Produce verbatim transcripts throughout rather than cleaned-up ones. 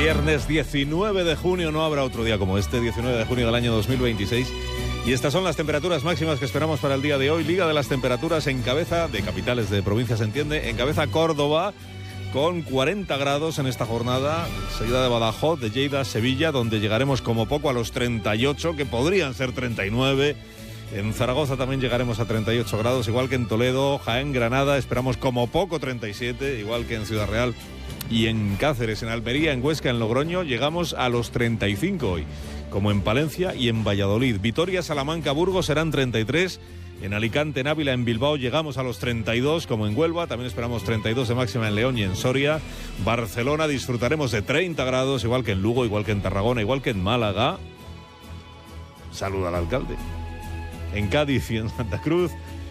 Viernes diecinueve de junio, no habrá otro día como este, diecinueve de junio del año dos mil veintiséis. Y estas son las temperaturas máximas que esperamos para el día de hoy. Liga de las temperaturas en cabeza, de capitales de provincias se entiende, en cabeza Córdoba, con cuarenta grados en esta jornada, seguida de Badajoz, de Lleida, Sevilla, donde llegaremos como poco a los treinta y ocho, que podrían ser treinta y nueve. En Zaragoza también llegaremos a treinta y ocho grados, igual que en Toledo, Jaén, Granada, esperamos como poco treinta y siete, igual que en Ciudad Real. Y en Cáceres, en Almería, en Huesca, en Logroño, llegamos a los treinta y cinco hoy, como en Palencia y en Valladolid. Vitoria, Salamanca, Burgos serán treinta y tres. En Alicante, en Ávila, en Bilbao llegamos a los treinta y dos, como en Huelva. También esperamos treinta y dos de máxima en León y en Soria. Barcelona disfrutaremos de treinta grados, igual que en Lugo, igual que en Tarragona, igual que en Málaga. Saluda al alcalde. En Cádiz y en Santa Cruz,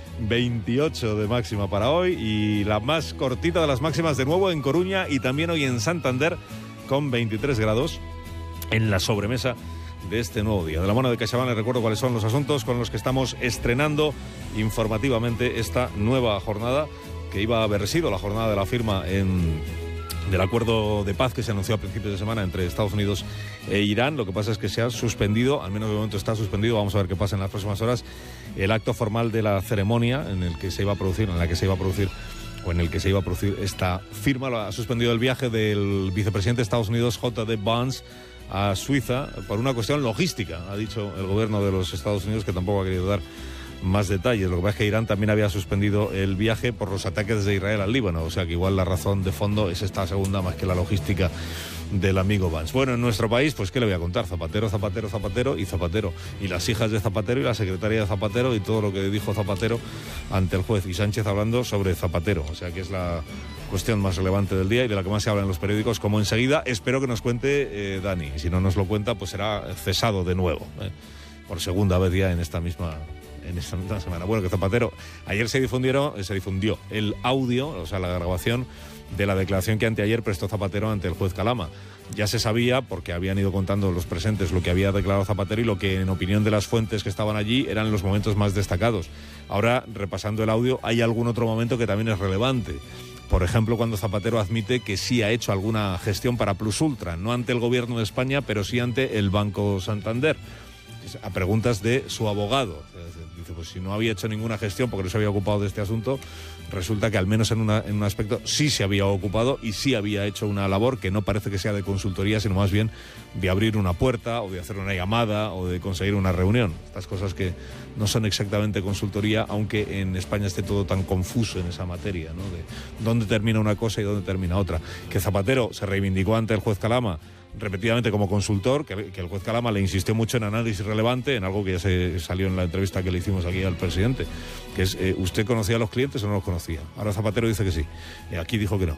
veintiocho de máxima para hoy, y la más cortita de las máximas de nuevo en Coruña y también hoy en Santander, con veintitrés grados en la sobremesa de este nuevo día. De la mano de CaixaBank les recuerdo cuáles son los asuntos con los que estamos estrenando informativamente esta nueva jornada, que iba a haber sido la jornada de la firma en... del acuerdo de paz que se anunció a principios de semana entre Estados Unidos e Irán. Lo que pasa es que se ha suspendido, al menos de momento está suspendido, vamos a ver qué pasa en las próximas horas, el acto formal de la ceremonia en el que se iba a producir, en la que se iba a producir o en el que se iba a producir esta firma. Lo ha suspendido el viaje del vicepresidente de Estados Unidos, J D Vance, a Suiza por una cuestión logística, ha dicho el gobierno de los Estados Unidos, que tampoco ha querido dar más detalles. Lo que pasa es que Irán también había suspendido el viaje por los ataques de Israel al Líbano, o sea que igual la razón de fondo es esta segunda más que la logística del amigo Vance. Bueno, en nuestro país, pues ¿qué le voy a contar? Zapatero, Zapatero, Zapatero y Zapatero, y las hijas de Zapatero y la secretaria de Zapatero y todo lo que dijo Zapatero ante el juez, y Sánchez hablando sobre Zapatero, o sea que es la cuestión más relevante del día y de la que más se habla en los periódicos, como enseguida espero que nos cuente eh, Dani. Si no nos lo cuenta, pues será cesado de nuevo, eh, por segunda vez ya en esta misma en esta misma semana. Bueno, que Zapatero, ayer se difundieron, se difundió el audio, o sea, la grabación de la declaración que anteayer prestó Zapatero ante el juez Calama. Ya se sabía, porque habían ido contando los presentes lo que había declarado Zapatero y lo que, en opinión de las fuentes que estaban allí, eran los momentos más destacados. Ahora, repasando el audio, hay algún otro momento que también es relevante. Por ejemplo, cuando Zapatero admite que sí ha hecho alguna gestión para Plus Ultra, no ante el gobierno de España, pero sí ante el Banco Santander, a preguntas de su abogado. Dice, pues si no había hecho ninguna gestión porque no se había ocupado de este asunto, resulta que al menos en, una, en un aspecto sí se había ocupado y sí había hecho una labor que no parece que sea de consultoría, sino más bien de abrir una puerta o de hacer una llamada o de conseguir una reunión. Estas cosas que no son exactamente consultoría, aunque en España esté todo tan confuso en esa materia, ¿no? De dónde termina una cosa y dónde termina otra. Que Zapatero se reivindicó ante el juez Calama repetidamente como consultor, que, que el juez Calama le insistió mucho en análisis relevante, en algo que ya se salió en la entrevista que le hicimos aquí al presidente, que es, eh, ¿usted conocía a los clientes o no los conocía? Ahora Zapatero dice que sí, eh, aquí dijo que no.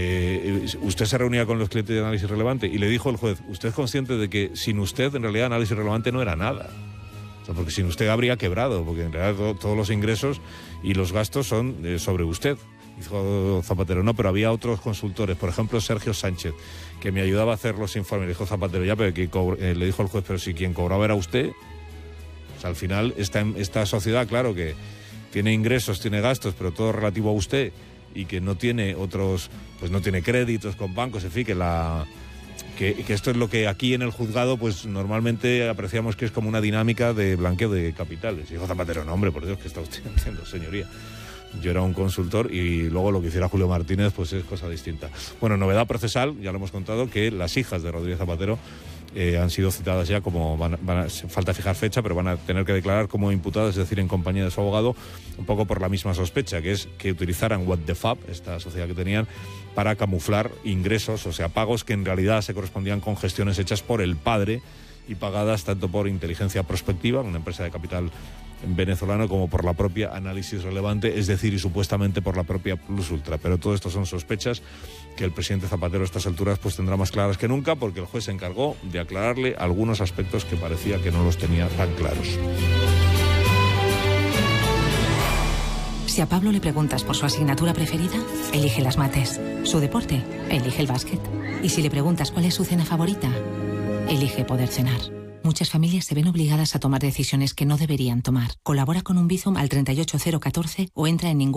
Eh, ¿Usted se reunía con los clientes de análisis relevante? Y le dijo el juez, ¿usted es consciente de que sin usted en realidad análisis relevante no era nada? O sea, porque sin usted habría quebrado, porque en realidad todo, todos los ingresos y los gastos son eh, sobre usted. Dijo Zapatero, no, pero había otros consultores, por ejemplo Sergio Sánchez, que me ayudaba a hacer los informes. Le dijo Zapatero, ya, pero que cobr- eh, le dijo el juez, pero si quien cobraba era usted. O sea, al final esta, esta sociedad, claro, que tiene ingresos, tiene gastos, pero todo relativo a usted, y que no tiene otros, pues no tiene créditos con bancos, en fin, que la... Que, que esto es lo que aquí en el juzgado pues normalmente apreciamos que es como una dinámica de blanqueo de capitales. Y dijo Zapatero, no, hombre, por Dios, ¿qué está usted haciendo, señoría? Yo era un consultor y luego lo que hiciera Julio Martínez pues es cosa distinta. Bueno, novedad procesal, ya lo hemos contado, que las hijas de Rodríguez Zapatero eh, han sido citadas ya como, van, van a, falta fijar fecha, pero van a tener que declarar como imputadas, es decir, en compañía de su abogado, un poco por la misma sospecha, que es que utilizaran What the Fab, esta sociedad que tenían, para camuflar ingresos, o sea, pagos que en realidad se correspondían con gestiones hechas por el padre y pagadas tanto por Inteligencia Prospectiva, una empresa de capital venezolano, como por la propia Análisis Relevante, es decir, y supuestamente por la propia Plus Ultra. Pero todo esto son sospechas que el presidente Zapatero a estas alturas pues tendrá más claras que nunca, porque el juez se encargó de aclararle algunos aspectos que parecía que no los tenía tan claros. Si a Pablo le preguntas por su asignatura preferida, elige las mates. Su deporte, elige el básquet. Y si le preguntas cuál es su cena favorita, elige poder cenar. Muchas familias se ven obligadas a tomar decisiones que no deberían tomar. Colabora con un Bizum al treinta y ocho cero catorce o entra en ningún